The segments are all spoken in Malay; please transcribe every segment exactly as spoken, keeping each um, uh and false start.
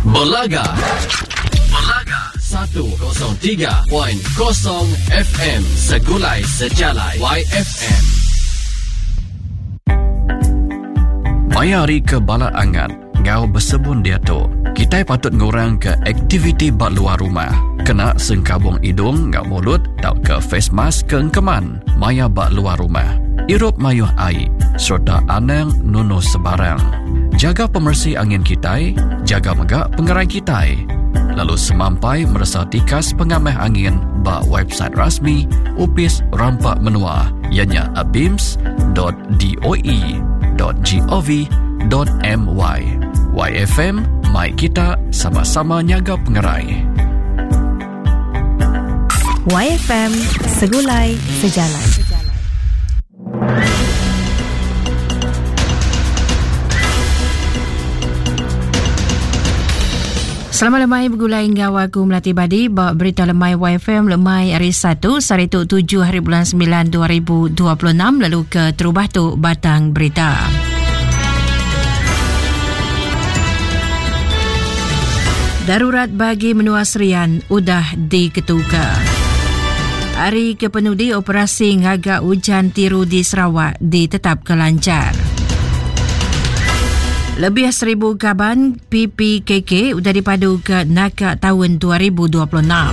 Belaga. Belaga seratus tiga kosong F M Segulai Sejalai Y F M. Mayari ke bala angan, ngau bersebun dia tu. Kita patut ngurang ke aktiviti bak luar rumah. Kena sengkabung hidung, ngau mulut, tau ke face mask ke engkeman. Maya bak luar rumah. Irup mayuh air, serta anang nuno sebarang. Jaga pemersih angin kita, jaga megak pengerai kita. Lalu semampai merasa tikas pengamah angin bak website rasmi Upis Rampak Menua, ianya abims dot doe dot gov dot my. Y F M, mai kita sama-sama nyaga pengerai. Y F M, Segulai Sejalan. Selamat lemai bergulai hingga waku Melati Badi. Bawa berita lemai Y F M lemai hari satu Sarituk tujuh hari bulan sembilan dua ribu dua puluh enam. Lalu ke terubah tu batang berita. Darurat bagi menua Serian udah diketuka. Hari kepenudi operasi ngaga hujan tiru di Sarawak ditetapkan lancar. Lebih seribu kaban P P K K sudah dipadu ke nakak tahun dua ribu dua puluh enam.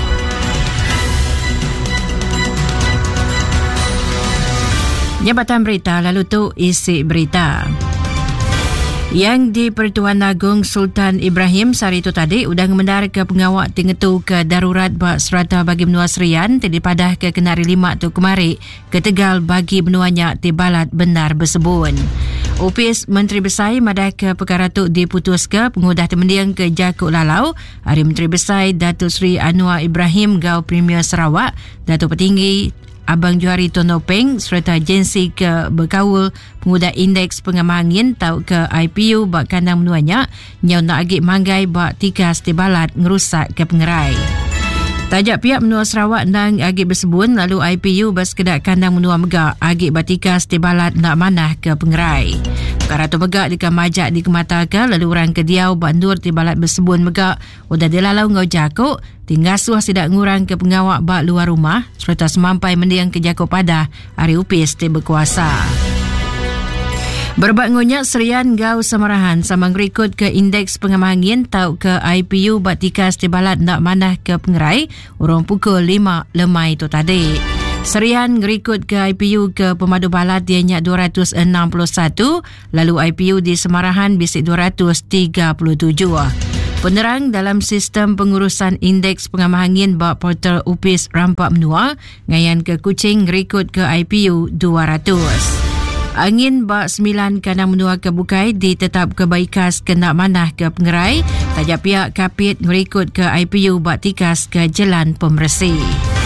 Jabatan berita lalu tu isi berita. Yang di Pertuan Agong Sultan Ibrahim sehari itu tadi udang mendar ke pengawak tingetu ke darurat bak serata bagi benua Serian tadipadah ke kenari lima tu kemari ke Tegal bagi benuanya tibalat benar bersebun. Opis Menteri Besar madah ke perkara tu diputus ke pengudah temendiang ke Jakuk Lalau. Hari Menteri Besar Datuk Seri Anwar Ibrahim Gau Premier Sarawak, Datuk Petinggi Abang Johari Tonopeng serta agensi ke berkawal pengudah indeks pengamah angin tau ke I P U bak kandang menuanya nyau nak agik manggai bak tikas tibalat ngerusak ke pengerai. Tajak pihak menua Sarawak nang agik bersebun lalu I P U bas kedak kandang menua megak agik batikas tibalat nak manah ke pengerai. Perkara tu megak dekat majak dikematakan lalu orang kediau bandur tibalat bersebun megak udah dilalau ngau Jakuk tinggal suah tidak ngurang ke pengawak bak luar rumah serta semampai mendiang ke Jakuk Padah hari upis ti berkuasa. Berbat ngonyak Serian Gau Samarahan sama ngerikut ke indeks pengamah angin tau ke I P U batikas tibalat nak manah ke pengerai urung pukul lima lemai tu tadi. Serian ngerikut ke I P U ke pemadu balat dianya dua ratus enam puluh satu, lalu I P U di Samarahan bisik dua ratus tiga puluh tujuh. Penerang dalam sistem pengurusan indeks pengamah angin bak portal Upis Rampak Menua ngayan ke Kuching ngerikut ke I P U dua ratus. Angin bak sembilan kandang menua ke Bukai ditetap ke baikas ke nak manah ke pengerai. Tajak pihak kapit ngerikut ke I P U bak tikas ke jalan pembersih.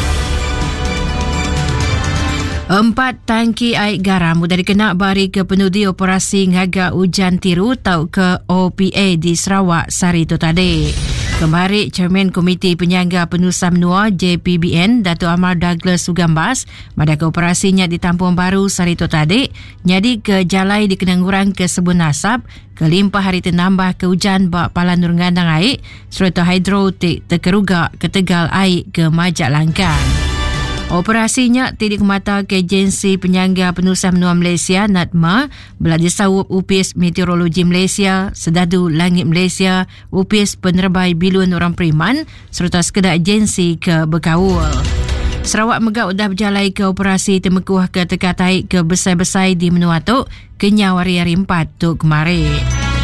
Empat tangki air garam sudah dikenak bari ke penudi operasi ngaga hujan tiru tau ke O P A di Sarawak sehari itu tadi. Kembali Chairman Komiti Penyangga Penusa Menua J P B N Datuk Amar Douglas Sugambas pada ke operasinya di Tampuan Baru sehari itu tadi nyadi ke jalai dikenang urang ke Sebun Nasab kelimpah hari tenambah ke hujan bak palan nurngandang air serta hidrotik terkerugak ke Tegal air ke Majak Langkang. Operasinya tidak mata ke Agensi Penyangga Penusa Menua Malaysia N A T M A belah disawup Upis Meteorologi Malaysia, Sedadu Langit Malaysia, Upis Penerbai Bilun Orang Periman serta sekedar agensi ke berkawal. Sarawak megak sudah berjalai ke operasi temekuh ke teka-taik ke besar-besar di Menua tu kenyau hari-hari empat tu kemarin.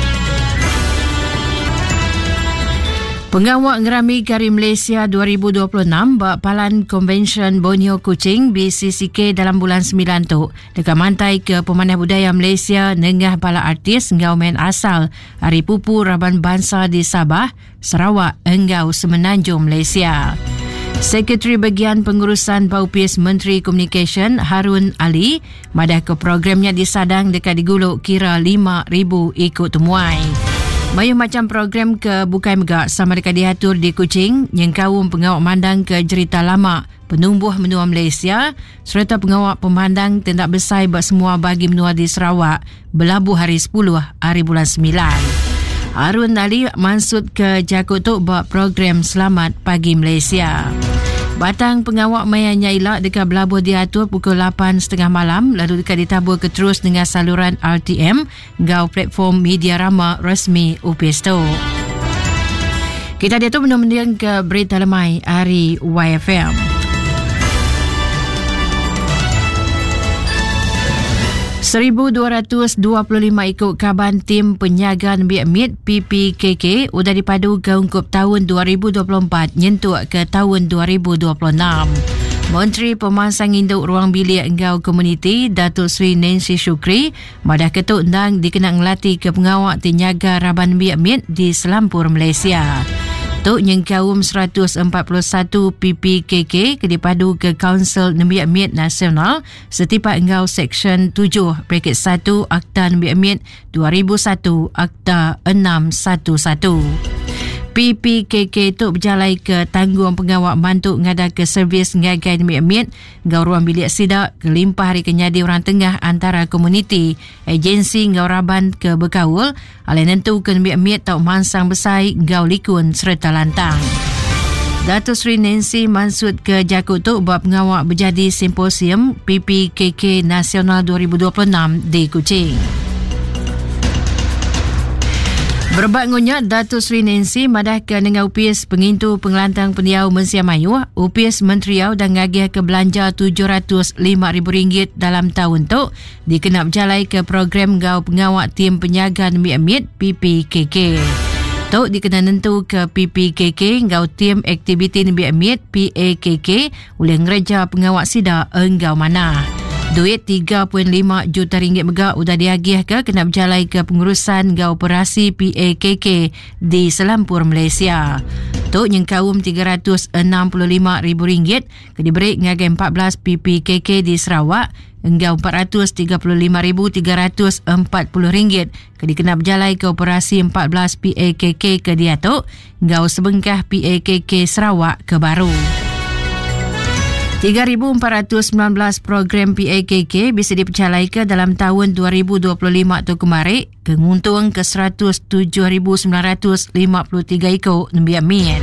Pengawak Ngerami Kari Malaysia dua ribu dua puluh enam bak Palan Convention Borneo Kuching B C C K dalam bulan sembilan tu dekat mantai ke Pemanah Budaya Malaysia nengah bala artis engau main asal Hari Pupu Raban Bangsa di Sabah, Sarawak engau Semenanjung Malaysia. Sekretari Bagian Pengurusan Baupis Menteri Komunikasi Harun Ali madah ke programnya disadang dekat diguluk kira lima ribu ikut temuai. Mayuh macam program ke Bukai Megak sama dekat diatur di Kuching yang kaum pengawak mandang ke cerita lama penumbuh menua Malaysia serta pengawak pemandang tindak besar buat semua bagi menua di Sarawak berlabuh hari sepuluh hari bulan sembilan. Harun Ali mansut ke Jakutuk buat program Selamat Pagi Malaysia. Batang pengawak maya Nyailak dekat Belabuh diatur pukul lapan tiga puluh malam, lalu dekat ditabur ke terus dengan saluran R T M ngau platform media rama resmi U P S tu. Kita dia tu menung-menung ke berita lemai hari Y F M. seribu dua ratus dua puluh lima ikut kaban tim penyaga Nabi Amit P P K K sudah dipadu ke ungkup tahun dua ribu dua puluh empat nyentuk ke tahun dua ribu dua puluh enam. Menteri Pemansang Induk Ruang Bilik Engau Komuniti Datuk Seri Nancy Shukri madah ketuk ndang dikenal ngelatih ke pengawak penyaga Raban Nabi Amit di Selampur Malaysia. Tok Nyengkawum seratus empat puluh satu P P K K ke dipadu ke Kaunsil Nabi Amit Nasional setiap engau Seksyen tujuh bracket satu Akta Nabi Amit dua ribu satu Akta enam satu satu. P P K K itu berjalai ke tanggung pengawak bantu ngada ke servis ngagai Nabi Amit ngau ruang bilik sidak ke limpah hari kenyadi orang tengah antara komuniti agensi ngau Raban ke berkaul alai nentu ke Nabi Amit tau mansang besai ngau likun serta lantang. Datuk Seri Nancy mansut ke Jakutuk buat pengawak berjadi simposium P P K K Nasional dua ribu dua puluh enam di Kuching. Berbat ngunyat Datuk Seri Nancy madah ke dengan U P S pengintu pengelantang pendiau Mensia Mayu, U P S Menteriau dan ngagih ke belanja tujuh ratus lima ribu ringgit dalam tahun tu dikenap jalai ke program gau pengawak tim penyaga Nabi Amit P P K K. Tu dikena nentu ke P P K K gau tim aktiviti Nabi Amit P A K K oleh ngereja pengawak sida enggau mana. Duit tiga perpuluhan lima juta ringgit megak sudah diagih ke kena berjalai ke pengurusan gau operasi P A K K di Selampur Malaysia. Tok Nyengkawum tiga ratus enam puluh lima ribu ringgit ke diberi ngagai empat belas P P K K di Sarawak enggau empat ratus tiga puluh lima ribu tiga ratus empat puluh ringgit ke dikena berjalai ke operasi empat belas P A K K ke Diatok gau sebengkah P A K K Sarawak ke baru. tiga ribu empat ratus sembilan belas program P A K K bisa dipercalai ke dalam tahun dua ribu dua puluh lima tu kemarin kenguntung ke seratus tujuh ribu sembilan ratus lima puluh tiga ikut Nabi Amit.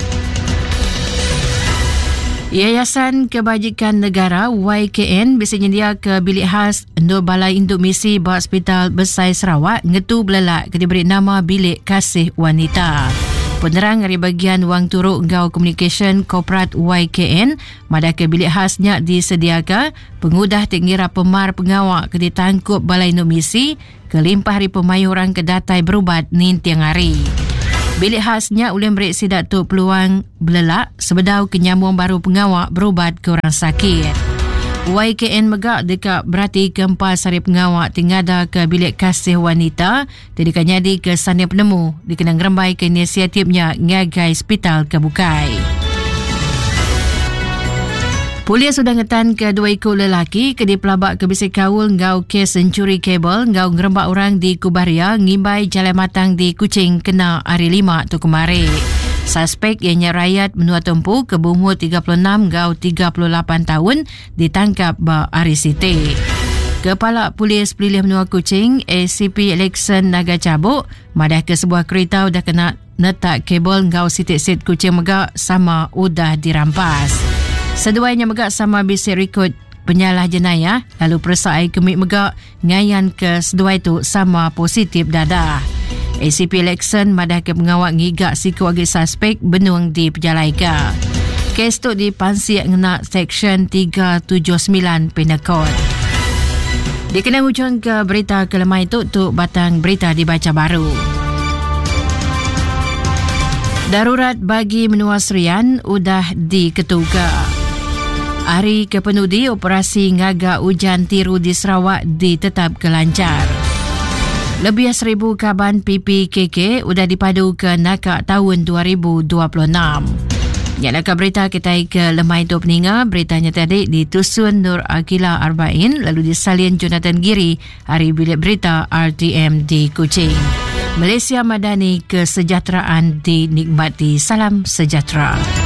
Yayasan Kebajikan Negara Y K N bisa nyedia ke bilik khas untuk Balai Induk Misi Bawah Hospital Besar Sarawak ngetu belelak ke diberi nama Bilik Kasih Wanita. Penerang dari bagian wang turuk gau communication korporat Y K N madah ke bilik khasnya disediakan pengudah tengira pemar pengawak ke ditangkup Balai Nomisi ke limpah hari pemayuran ke datai berubat nin tiang hari. Bilik khasnya oleh merek sidak tu peluang belelak sebedau kenyambung baru pengawak berubat ke orang sakit. Y K N megak dekat berarti keempat sari pengawak tingada ke bilik kasih wanita dedikan jadi ke sana penemu dikenang rembai ke inisiatifnya ngagai hospital ke Bukai. Polis sudah ngetan ke dua ikut lelaki ke di pelabak ke bisik kaul ngau kes sencuri kabel ngau ngerembak orang di Kubaria ngimbai jalan matang di Kuching kena hari lima tu kemarin. Suspek ianya rakyat menua tempuh ke berumur tiga puluh enam ngau tiga puluh lapan tahun ditangkap ba hari siti. Kepala Polis Pelilih Menua Kuching A C P Alexan Naga Cabuk madah ke sebuah kereta sudah kena netak kabel ngau sitik-sit Kuching megak sama udah dirampas. Seduanya megak sama bisik rekod penyalah jenayah lalu persai kemik megak ngayan ke sedua itu sama positif dadah. A C P Alexan madah ke pengawak ngigak siku agi suspek benung di Pejalaika. Kes tu dipansik ngena Seksyen tiga tujuh sembilan Penakot. Dikenang hujung ke berita kelemah itu tu batang berita dibaca baru. Darurat bagi menua serian udah diketuka. Hari kepenudi operasi ngaga hujan tiru di Sarawak ditetap kelancar. Lebih seribu kaban P P K K sudah dipadu ke nakak tahun dua ribu dua puluh enam. Nyalakah berita kita ke lemah itu peninga. Beritanya tadi ditusun Nur Akila Arba'in lalu disalin Jonathan Giri hari bilik berita R T M di Kuching. Malaysia Madani, kesejahteraan dinikmati. Salam sejahtera.